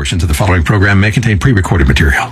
Portions of the following program may contain pre-recorded material.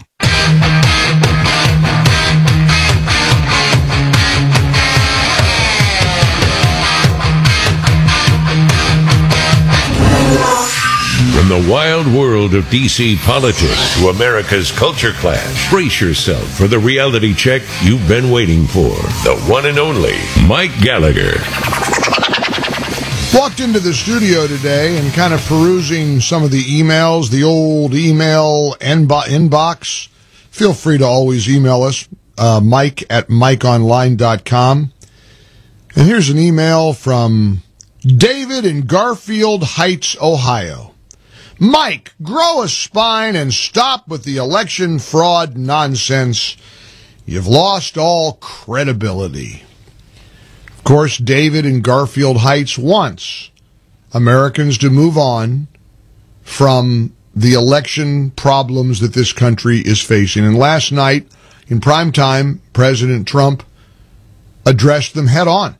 From the wild world of D.C. politics to America's culture clash, brace yourself for the reality check you've been waiting for. The one and only Mike Gallagher. Walked into the studio today and kind of perusing some of the emails, the old email inbox. Feel free to always email us, mike@mikeonline.com. And here's an email from David in Garfield Heights, Ohio. Mike, grow a spine and stop with the election fraud nonsense. You've lost all credibility. Of course, David in Garfield Heights wants Americans to move on from the election problems that this country is facing. And last night, in prime time, President Trump addressed them head on.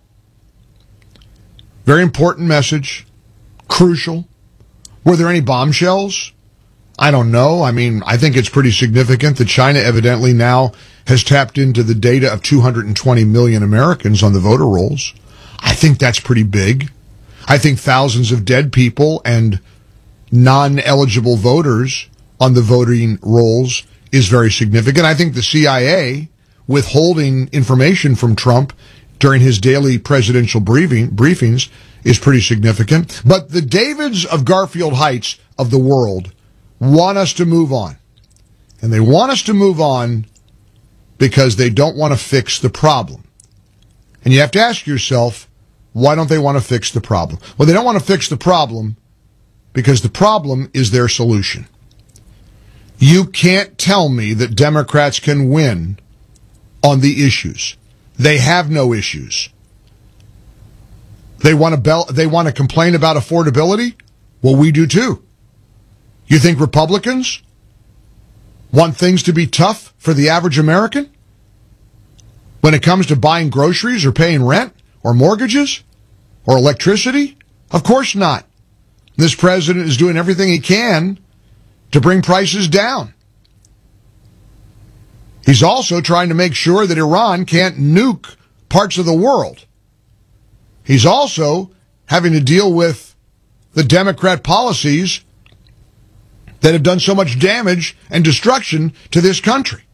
Very important message, crucial. Were there any bombshells? I don't know. I mean, I think it's pretty significant that China evidently now has tapped into the data of 220 million Americans on the voter rolls. I think that's pretty big. I think thousands of dead people and non-eligible voters on the voting rolls is very significant. I think the CIA withholding information from Trump during his daily presidential briefings is pretty significant. But the Davids of Garfield Heights of the world want us to move on. And they want us to move on because they don't want to fix the problem. And you have to ask yourself, why don't they want to fix the problem? Well, they don't want to fix the problem because the problem is their solution. You can't tell me that Democrats can win on the issues. They have no issues. They want to complain about affordability? Well, we do too. You think Republicans want things to be tough for the average American when it comes to buying groceries or paying rent or mortgages or electricity? Of course not. This president is doing everything he can to bring prices down. He's also trying to make sure that Iran can't nuke parts of the world. He's also having to deal with the Democrat policies that have done so much damage and destruction to this country.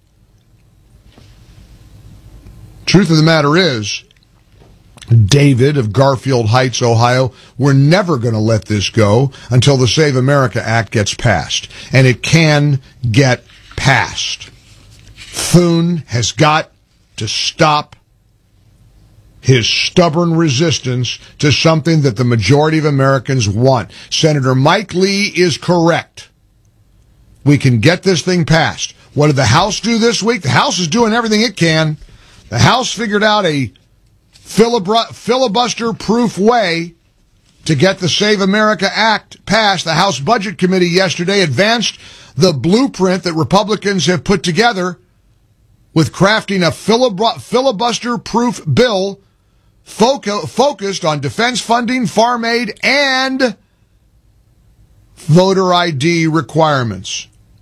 Truth of the matter is, David of Garfield Heights, Ohio, we're never going to let this go until the Save America Act gets passed. And it can get passed. Thune has got to stop his stubborn resistance to something that the majority of Americans want. Senator Mike Lee is correct. We can get this thing passed. What did the House do this week? The House is doing everything it can. The House figured out a filibuster-proof way to get the Save America Act passed. The House Budget Committee yesterday advanced the blueprint that Republicans have put together with crafting a filibuster-proof bill focused on defense funding, farm aid, and voter ID requirements.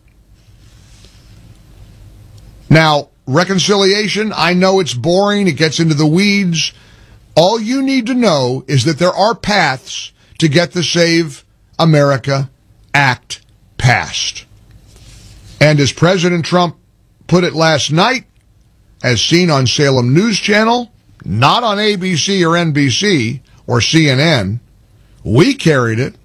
Now, reconciliation, I know it's boring, it gets into the weeds. All you need to know is that there are paths to get the Save America Act passed. And as President Trump put it last night, as seen on Salem News Channel, not on ABC or NBC or CNN, we carried it.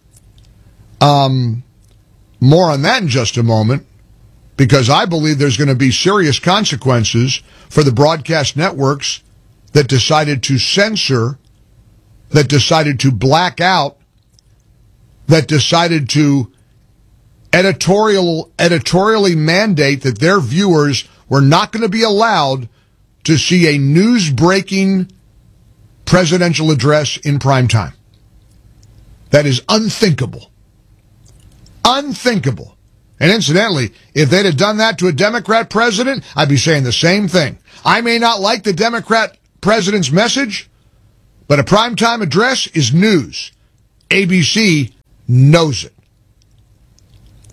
More on that in just a moment, because I believe there's going to be serious consequences for the broadcast networks that decided to censor, that decided to black out, that decided to editorially mandate that their viewers were not going to be allowed to see a news-breaking presidential address in prime time. That is unthinkable. Unthinkable. And incidentally, if they'd have done that to a Democrat president, I'd be saying the same thing. I may not like the Democrat president's message, but a primetime address is news. ABC knows it.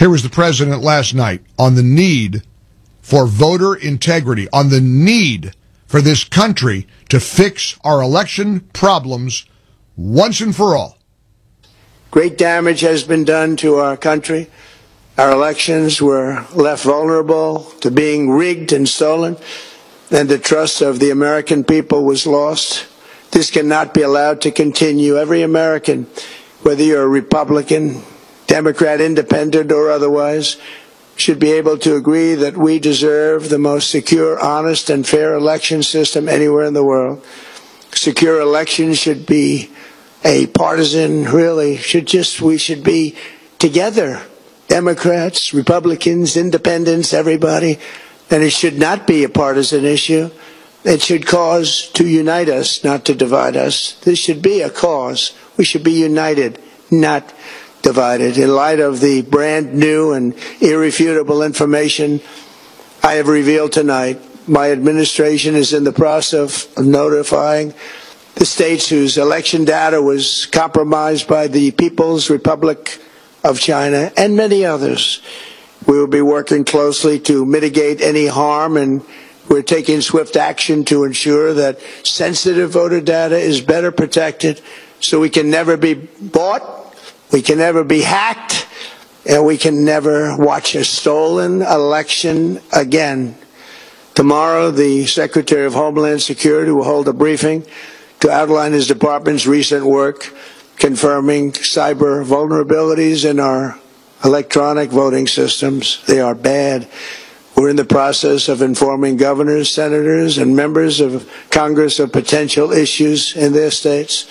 Here was the president last night on the need for voter integrity, on the need for this country to fix our election problems once and for all. Great damage has been done to our country. Our elections were left vulnerable to being rigged and stolen, and the trust of the American people was lost. This cannot be allowed to continue. Every American, whether you're a Republican, Democrat, Independent, or otherwise, should be able to agree that we deserve the most secure, honest, and fair election system anywhere in the world. Secure elections should be a partisan, we should be together. Democrats, Republicans, Independents, everybody. And it should not be a partisan issue. It should cause to unite us, not to divide us. This should be a cause. We should be united, not divided. In light of the brand new and irrefutable information I have revealed tonight, my administration is in the process of notifying the states whose election data was compromised by the People's Republic of China and many others. We will be working closely to mitigate any harm, and we're taking swift action to ensure that sensitive voter data is better protected so we can never be bought, we can never be hacked, and we can never watch a stolen election again. Tomorrow, the Secretary of Homeland Security will hold a briefing to outline his department's recent work confirming cyber vulnerabilities in our electronic voting systems. They are bad. We're in the process of informing governors, senators, and members of Congress of potential issues in their states.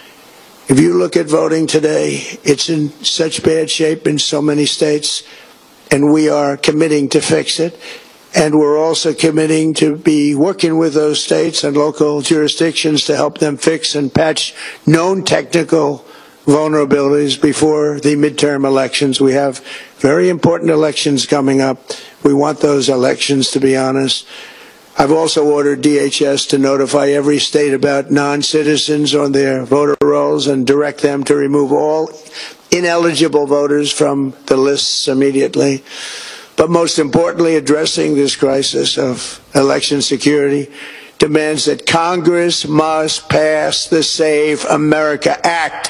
If you look at voting today, it's in such bad shape in so many states, and we are committing to fix it. And we're also committing to be working with those states and local jurisdictions to help them fix and patch known technical vulnerabilities before the midterm elections. We have very important elections coming up. We want those elections to be honest. I've also ordered DHS to notify every state about non-citizens on their voter rolls and direct them to remove all ineligible voters from the lists immediately. But most importantly, addressing this crisis of election security demands that Congress must pass the Save America Act.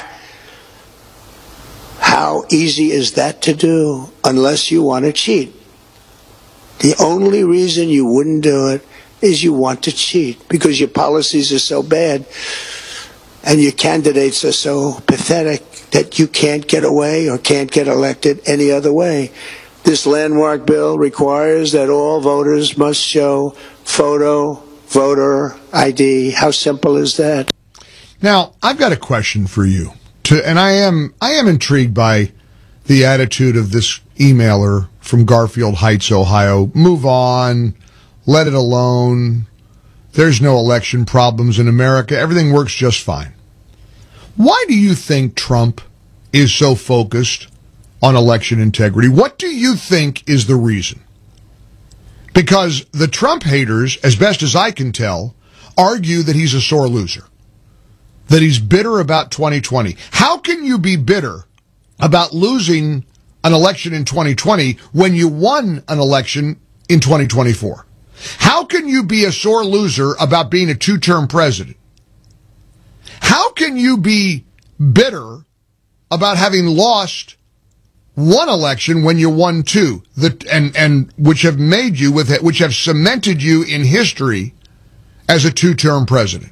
How easy is that to do unless you want to cheat? The only reason you wouldn't do it is you want to cheat because your policies are so bad and your candidates are so pathetic that you can't get away or can't get elected any other way. This landmark bill requires that all voters must show photo voter ID. How simple is that? Now, I've got a question for you. And I am intrigued by the attitude of this emailer from Garfield Heights, Ohio. Move on. Let it alone. There's no election problems in America. Everything works just fine. Why do you think Trump is so focused on election integrity? What do you think is the reason? Because the Trump haters, as best as I can tell, argue that he's a sore loser, that he's bitter about 2020. How can you be bitter about losing an election in 2020 when you won an election in 2024? How can you be a sore loser about being a two-term president? How can you be bitter about having lost one election when you won two, and which have made you which have cemented you in history as a two-term president?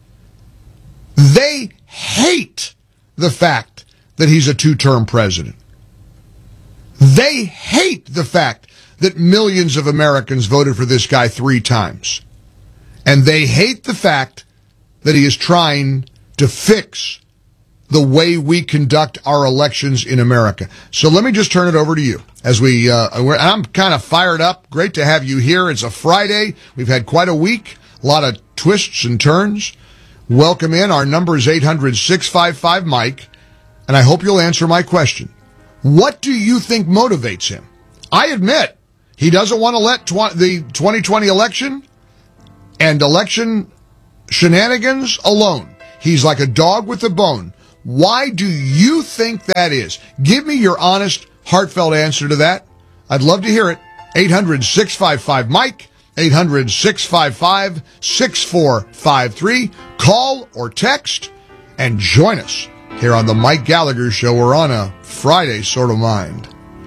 They hate the fact that he's a two-term president. They hate the fact that millions of Americans voted for this guy 3 times. And they hate the fact that he is trying to fix the way we conduct our elections in America. So let me just turn it over to you. I'm kind of fired up. Great to have you here. It's a Friday. We've had quite a week. A lot of twists and turns. Welcome in. Our number is 800-655-MIKE. And I hope you'll answer my question. What do you think motivates him? I admit he doesn't want to let the 2020 election and election shenanigans alone. He's like a dog with a bone. Why do you think that is? Give me your honest, heartfelt answer to that? I'd love to hear it. 800-655-MIKE, 800-655-6453. Call or text and join us here on the Mike Gallagher Show. We're on a Friday sort of mind.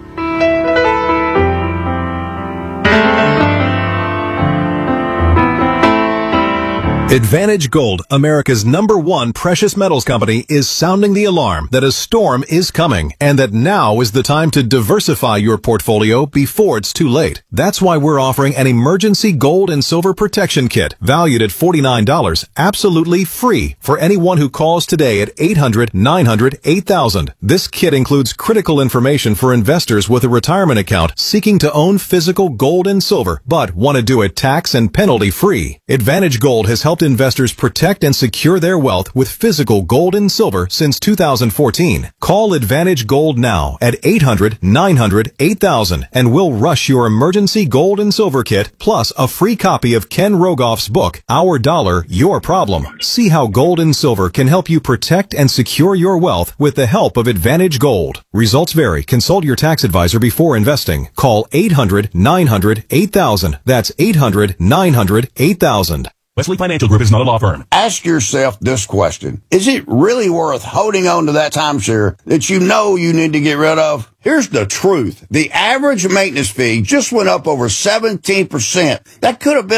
Advantage Gold, America's #1 precious metals company, is sounding the alarm that a storm is coming and that now is the time to diversify your portfolio before it's too late. That's why we're offering an emergency gold and silver protection kit valued at $49, absolutely free for anyone who calls today at 800-900-8000. This kit includes critical information for investors with a retirement account seeking to own physical gold and silver but want to do it tax and penalty free. Advantage Gold has helped investors protect and secure their wealth with physical gold and silver since 2014. Call Advantage Gold now at 800-900-8000 and we'll rush your emergency gold and silver kit plus a free copy of Ken Rogoff's book, Our Dollar, Your Problem. See how gold and silver can help you protect and secure your wealth with the help of Advantage Gold. Results vary. Consult your tax advisor before investing. Call 800-900-8000. That's 800-900-8000. Wesley Financial Group is not a law firm. Ask yourself this question. Is it really worth holding on to that timeshare that you know you need to get rid of? Here's the truth. The average maintenance fee just went up over 17%. That could have been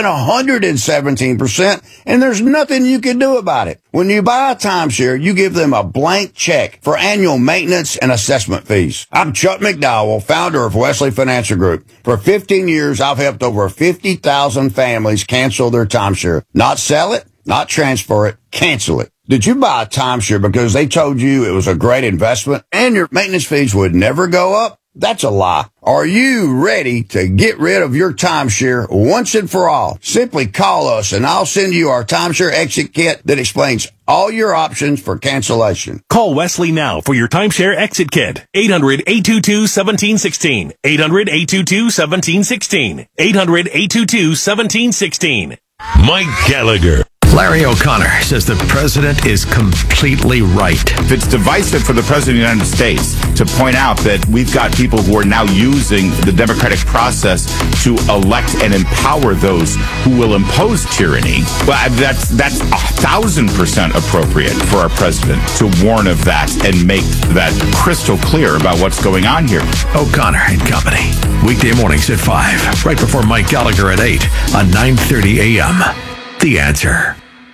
117%, and there's nothing you can do about it. When you buy a timeshare, you give them a blank check for annual maintenance and assessment fees. I'm Chuck McDowell, founder of Wesley Financial Group. For 15 years, I've helped over 50,000 families cancel their timeshare. Not sell it, not transfer it, cancel it. Did you buy a timeshare because they told you it was a great investment and your maintenance fees would never go up? That's a lie. Are you ready to get rid of your timeshare once and for all? Simply call us and I'll send you our timeshare exit kit that explains all your options for cancellation. Call Wesley now for your timeshare exit kit. 800-822-1716. 800-822-1716. 800-822-1716. Mike Gallagher. Larry O'Connor says the president is completely right. It's divisive for the president of the United States to point out that we've got people who are now using the democratic process to elect and empower those who will impose tyranny. Well, that's 1,000% appropriate for our president to warn of that and make that crystal clear about what's going on here. O'Connor and Company. Weekday mornings at 5, right before Mike Gallagher at 8 on 9:30 a.m. The Answer.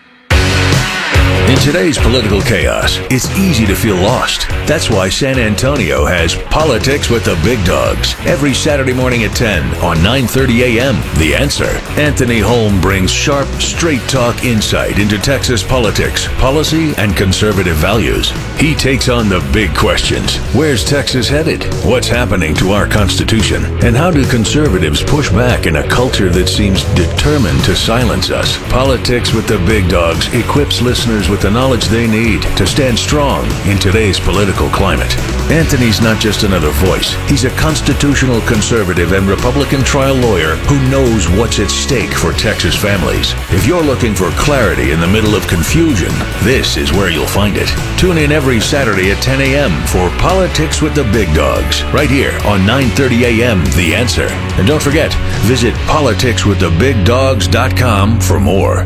In today's political chaos, it's easy to feel lost. That's why San Antonio has Politics with the Big Dogs every Saturday morning at 10 on 9:30 a.m. The Answer. Anthony Holm brings sharp, straight-talk insight into Texas politics, policy, and conservative values. He takes on the big questions. Where's Texas headed? What's happening to our Constitution? And how do conservatives push back in a culture that seems determined to silence us? Politics with the Big Dogs equips listeners with the knowledge they need to stand strong in today's political climate. Anthony's not just another voice. He's a constitutional conservative and Republican trial lawyer who knows what's at stake for Texas families. If you're looking for clarity in the middle of confusion, this is where you'll find it. Tune in every Saturday at 10 a.m. for Politics with the Big Dogs, right here on 9:30 a.m. The Answer. And don't forget, visit politicswiththebigdogs.com for more.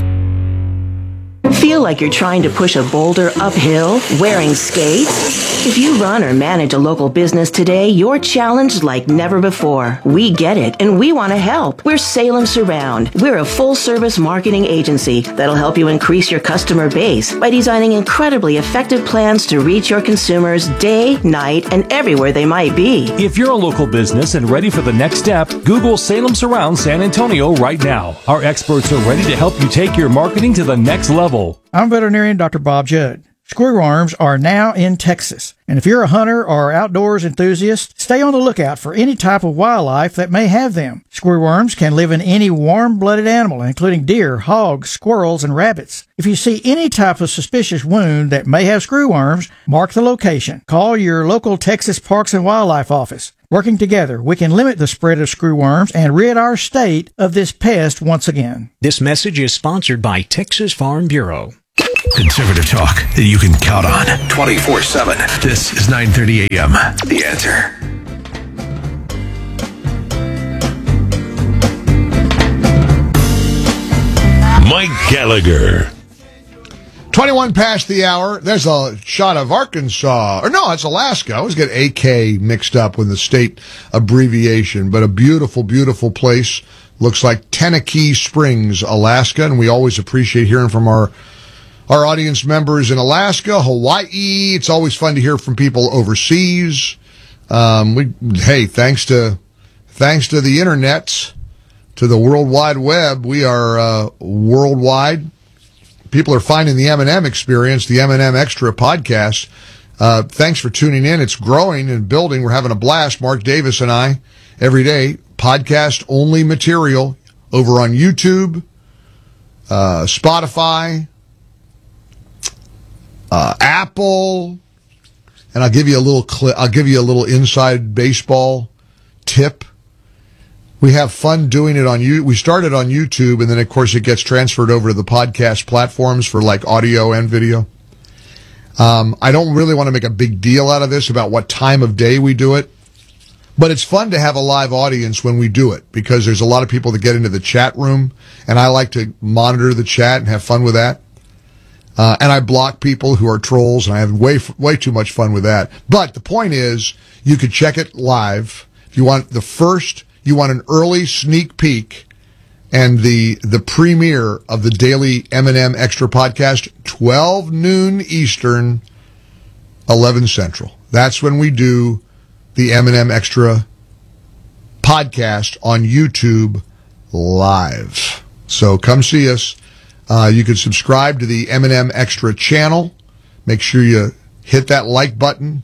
Feel like you're trying to push a boulder uphill wearing skates? If you run or manage a local business today, you're challenged like never before. We get it, and we want to help. We're Salem Surround. We're a full-service marketing agency that'll help you increase your customer base by designing incredibly effective plans to reach your consumers day, night, and everywhere they might be. If you're a local business and ready for the next step, Google Salem Surround San Antonio right now. Our experts are ready to help you take your marketing to the next level. I'm veterinarian Dr. Bob Judd. Screwworms are now in Texas. And if you're a hunter or outdoors enthusiast, stay on the lookout for any type of wildlife that may have them. Screwworms can live in any warm-blooded animal, including deer, hogs, squirrels, and rabbits. If you see any type of suspicious wound that may have screwworms, mark the location. Call your local Texas Parks and Wildlife office. Working together, we can limit the spread of screwworms and rid our state of this pest once again. This message is sponsored by Texas Farm Bureau. Conservative talk that you can count on 24/7. This is 9:30 a.m. The Answer. Mike Gallagher. 21 past the hour. There's a shot of Arkansas. Or no, it's Alaska. I always get AK mixed up with the state abbreviation. But a beautiful, beautiful place. Looks like Tenakee Springs, Alaska. And we always appreciate hearing from our audience members in Alaska, Hawaii. It's always fun to hear from people overseas. Thanks to the internet, to the World Wide Web, we are worldwide. People are finding the M&M Experience, the M&M Extra podcast. Thanks for tuning in. It's growing and building. We're having a blast. Mark Davis and I, every day, podcast-only material over on YouTube, Spotify, Apple, and I'll give you a little clip. I'll give you a little inside baseball tip. We have fun doing it on you. We started on YouTube, and then of course it gets transferred over to the podcast platforms for like audio and video. I don't really want to make a big deal out of this about what time of day we do it, but it's fun to have a live audience when we do it because there's a lot of people that get into the chat room, and I like to monitor the chat and have fun with that. And I block people who are trolls, and I have way too much fun with that. But the point is, you could check it live. If you want you want an early sneak peek and the premiere of the daily M&M Extra podcast, 12 noon Eastern, 11 Central. That's when we do the M&M Extra podcast on YouTube live. So come see us. You can subscribe to the M&M Extra channel. Make sure you hit that like button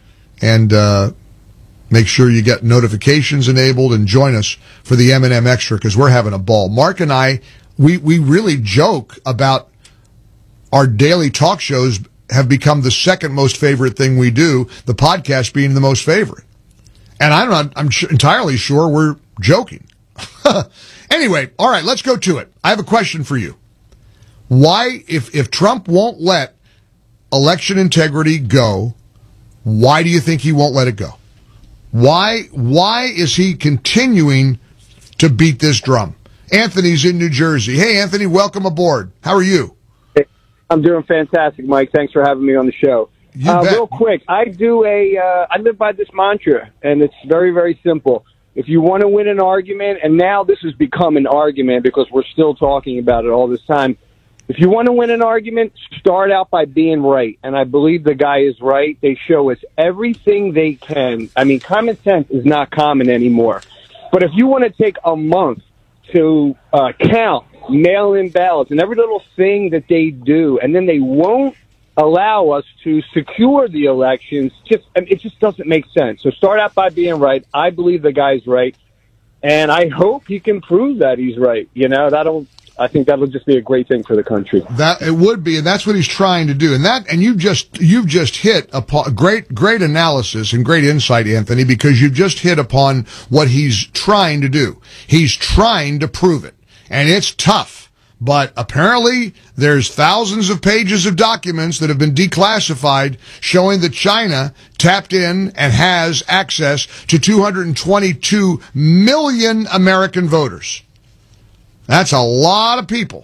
and make sure you get notifications enabled and join us for the M&M Extra because we're having a ball. Mark and I, we really joke about our daily talk shows have become the second most favorite thing we do, the podcast being the most favorite. And I'm entirely sure we're joking. Anyway, all right, let's go to it. I have a question for you. Why, if Trump won't let election integrity go, why do you think he won't let it go? Why is he continuing to beat this drum? Anthony's in New Jersey. Hey, Anthony, welcome aboard. How are you? Hey, I'm doing fantastic, Mike. Thanks for having me on the show. Real quick, I live by this mantra, and it's very, very simple. If you want to win an argument, and now this has become an argument because we're still talking about it all this time, if you want to win an argument, start out by being right. And I believe the guy is right. They show us everything they can. I mean, common sense is not common anymore. But if you want to take a month to count mail-in ballots and every little thing that they do, and then they won't allow us to secure the elections, it just doesn't make sense. So start out by being right. I believe the guy's right. And I hope he can prove that he's right. You know, I think that would just be a great thing for the country. That it would be, and that's what he's trying to do. And you've just hit upon great analysis and great insight, Anthony, because you've just hit upon what he's trying to do. He's trying to prove it, and it's tough. But apparently, there's thousands of pages of documents that have been declassified showing that China tapped in and has access to 222 million American voters. That's a lot of people.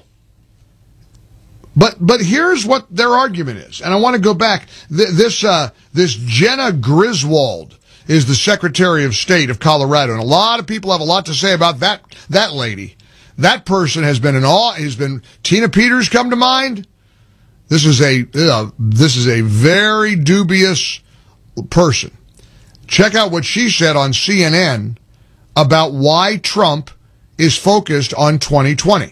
But here's what their argument is. And I want to go back. This Jenna Griswold is the Secretary of State of Colorado. And a lot of people have a lot to say about that lady. That person has been Tina Peters come to mind. This is a very dubious person. Check out what she said on CNN about why Trump is focused on 2020.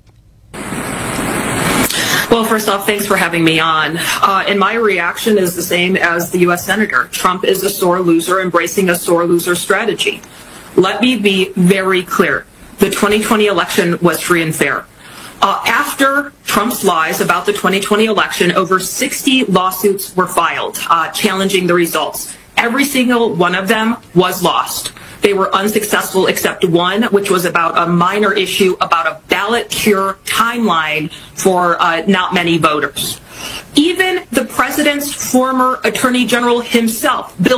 Well, first off, thanks for having me on. And my reaction is the same as the U.S. Senator. Trump is a sore loser, embracing a sore loser strategy. Let me be very clear. The 2020 election was free and fair. After Trump's lies about the 2020 election, over 60 lawsuits were filed challenging the results. Every single one of them was lost. They were unsuccessful except one, which was about a minor issue about a ballot cure timeline for not many voters. Even the president's former attorney general himself, Bill